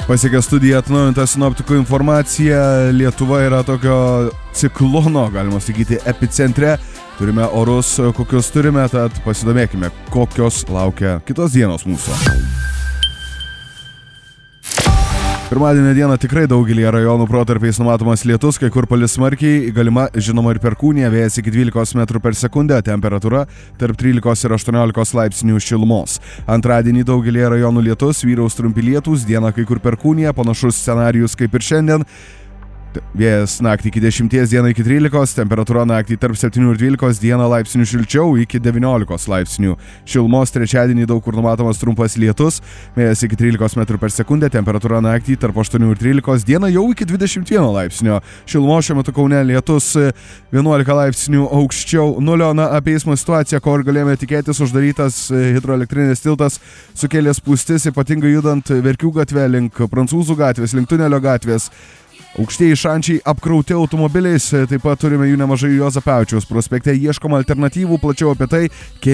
Pasiekė studiją atnaujintą sinoptikų informaciją. Lietuva yra tokio ciklono, galima sakyti, epicentre. Turime orus, kokius turime, tad pasidomėkime, kokios laukia kitos dienos mūsų. Pirmadienio dieną tikrai daugelį rajonų protarpiais numatomas lietus, kai kur palis smarkiai, galima žinoma ir perkūnija, vėjas iki 12 metrų per sekundę, temperatūra tarp 13 ir 18 laipsnių šilumos. Antradienį daugelį rajonų lietus, vyraus trumpi lietūs, dieną kai kur perkūnija, panašus scenarijus kaip ir šiandien. Vėjas naktį iki 10, dieną iki 13, temperatūra naktį tarp 7 ir 12, dieną laipsnių šilčiau iki 19 laipsnių. Šilumos trečiadienį daug kur numatomas trumpas lietus, vėjas iki 13 metrų per sekundę, temperatūra naktį tarp 8 ir 13, dieną jau iki 21 laipsnio. Šilumos šiuo metu Kaune lietus 11 laipsnių aukščiau nulio. Na, apie eismo situaciją, ko ir galėjome tikėtis, uždarytas hidroelektrinės tiltas sukėlė spūstis, ypatingai judant Verkių gatve link Prancūzų gatvės, link Tunelio gatvės. Aukštieji šančiai apkrauti automobiliais, taip pat turime jų nemažai Juozapavičiaus prospekte, ieškoma alternatyvų, plačiau apie tai.